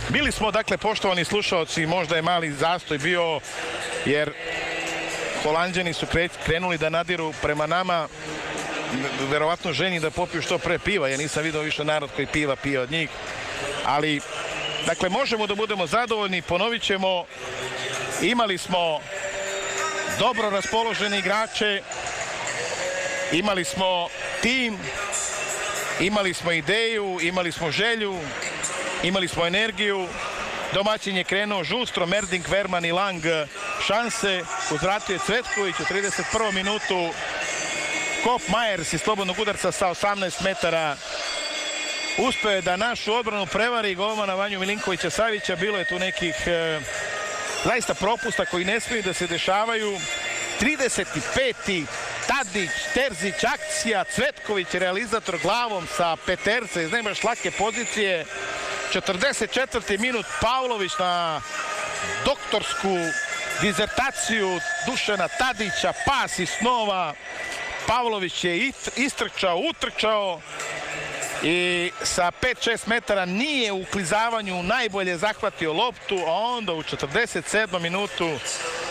Bili smo, dakle, poštovani slušalci, možda je mali zastoj bio, jer Holanđani su krenuli da nadiru prema nama, verovatno ženi da popiju što pre piva. Ja nisam vidio više narod koji pije od njih, ali dakle možemo da budemo zadovoljni. Ponovit ćemo, imali smo dobro raspoložene igrače, imali smo tim, imali smo ideju, imali smo želju, imali smo energiju. Domaćin je krenuo žustro, Merdink, Verman i Lang šanse, uzvratio je Cvetković u 31. minutu. Kop Majers iz slobodnog udarca sa 18 metara uspeo je da našu odbranu prevari golmana Vanju Milinkovića Savića. Bilo je tu nekih zaista propusta koji ne smiju da se dešavaju. 35. Tadić, Terzić, akcija, Cvetković, realizator glavom sa peterca iz ne baš lake pozicije. 44. minut, Pavlović na doktorsku dizertaciju Dušana Tadića, pas iz snova. Pavlović je utrčao i sa 5-6 metara nije u uklizavanju najbolje zahvatio loptu, a onda u 47. minutu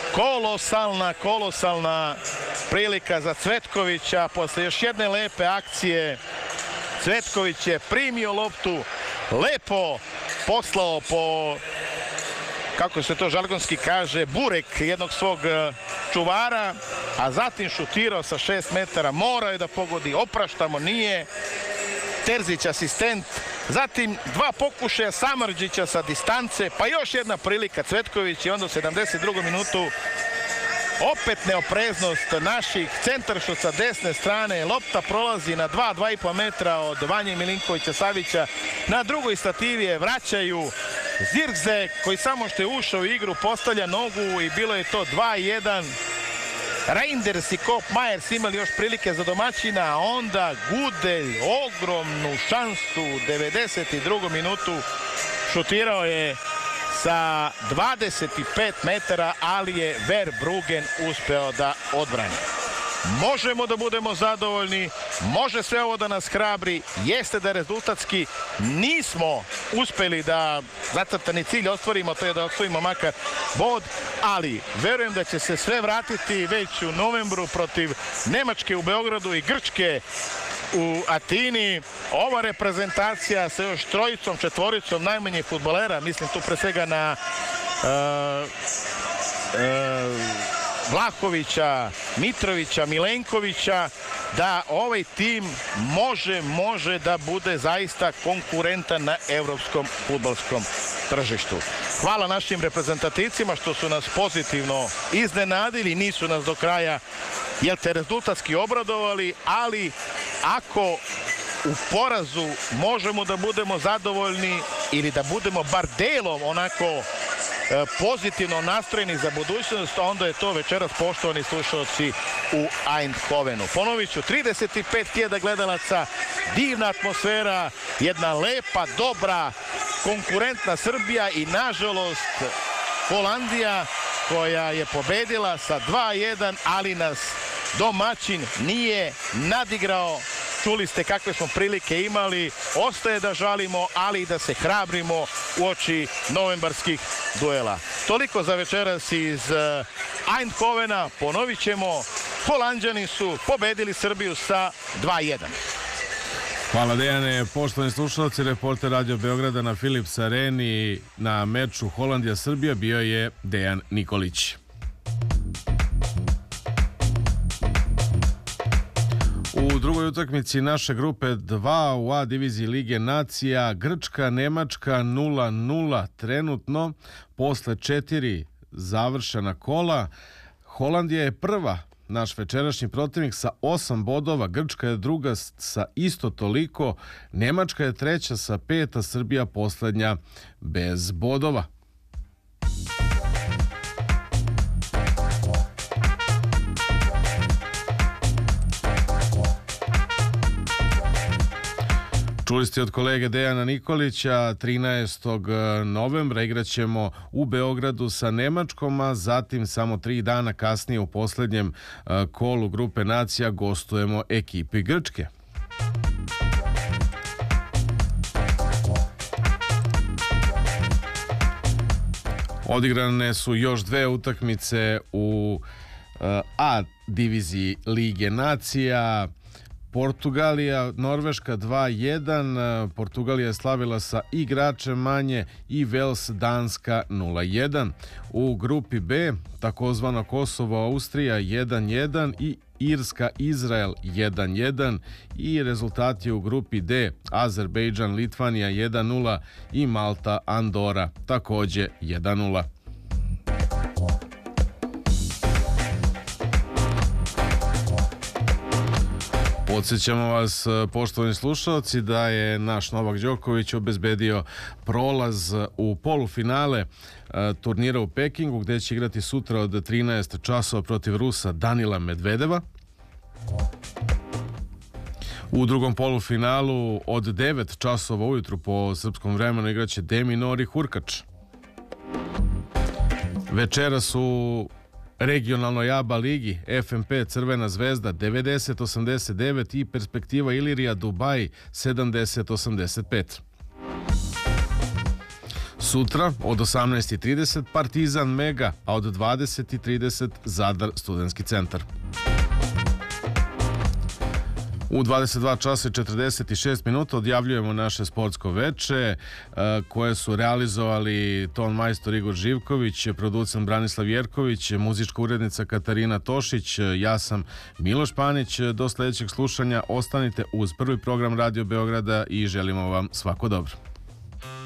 kolosalna prilika za Cvetkovića. Posle još jedne lepe akcije Cvetković je primio loptu, lepo poslao po, kako se to žargonski kaže, burek jednog svog čuvara, a zatim šutirao sa 6 metara. Morao je da pogodi, opraštamo, nije. Terzić asistent, zatim dva pokušaja Samardžića sa distance, pa još jedna prilika Cvetković i onda u 72. minutu opet neopreznost naših, centaršut sa desne strane, lopta prolazi na 2-2,5 metra od Vanje Milinkovića Savića. Na drugoj stativi je vraćaju. Zirkze, koji samo što je ušao u igru, postavlja nogu i bilo je to 2-1. Reinders i Kop Majers imali još prilike za domaćina, a onda Gudelj, ogromnu šansu u 92. minutu, šutirao je sa 25 metara, ali je Verbruggen uspeo da odbrani. Možemo da budemo zadovoljni, može sve ovo da nas hrabri, jeste da rezultatski nismo uspeli da zacrtani cilj ostvarimo, to je da osvojimo makar bod, ali verujem da će se sve vratiti već u novembru protiv Nemačke u Beogradu i Grčke u Atini. Ova reprezentacija sa još trojicom, četvoricom najmanje fudbalera, mislim tu pre svega na Vlahovića, Mitrovića, Milenkovića, da ovaj tim može da bude zaista konkurentan na evropskom fudbalskom tržištu. Hvala našim reprezentativcima što su nas pozitivno iznenadili, nisu nas do kraja rezultatski obradovali, ali ako u porazu možemo da budemo zadovoljni ili da budemo bar delom onako pozitivno nastrojeni za budućnost, onda je to večeras, poštovani slušalci, u Eindhovenu. Ponovit ću, 35.000 gledalaca, divna atmosfera, jedna lepa, dobra, konkurentna Srbija i nažalost Holandija koja je pobedila sa 2-1, ali nas domaćin nije nadigrao. Čuli ste kakve smo prilike imali, ostaje da žalimo, ali i da se hrabrimo uoči novembarskih duela. Toliko za večeras iz Eindhovena. Ponovit ćemo, Holanđani su pobedili Srbiju sa 2-1. Hvala Dejane. Poštovani slušalci, reporter Radio Beograda na Philips Areni na meču Holandija-Srbija bio je Dejan Nikolić. U drugoj utakmici naše grupe 2 u A diviziji Lige nacija, Grčka, Nemačka 0-0 trenutno, posle 4 završena kola. Holandija je prva, naš večerašnji protivnik, sa 8 bodova, Grčka je druga sa isto toliko, Nemačka je treća sa 5, a Srbija poslednja bez bodova. Čuli ste od kolege Dejana Nikolića, 13. novembra igraćemo u Beogradu sa Nemačkom, a zatim samo 3 dana kasnije u poslednjem kolu grupe nacija gostujemo ekipi Grčke. Odigrane su još dve utakmice u A diviziji Lige nacija. Portugalija, Norveška 2-1, Portugalija je slavila sa igračem manje i Vels, Danska 0-1. U grupi B, takozvano Kosovo, Austrija 1-1 i Irska, Izrael 1-1 i rezultati u grupi D, Azerbejdžan, Litvanija 1-0 i Malta, Andora takođe 1-0. Podsjećamo vas, poštovani slušalci, da je naš Novak Đoković obezbedio prolaz u polufinale turnira u Pekingu, gde će igrati sutra od 13 časova protiv Rusa Danila Medvedeva. U drugom polufinalu od 9 časova ujutru po srpskom vremenu igraće Deminor i Hurkač. Večeras u regionalnoj ABA ligi FNP Crvena zvezda 90-89 i Perspektiva Ilirija Dubaj 70-85. Sutra od 18:30 Partizan Mega, a od 20:30 Zadar Studentski centar. U 22 časa i 46 minuta odjavljujemo naše sportsko veče koje su realizovali ton majstor Igor Živković, producent Branislav Jerković, muzička urednica Katarina Tošić, ja sam Miloš Panić. Do sledećeg slušanja ostanite uz prvi program Radio Beograda i želimo vam svako dobro.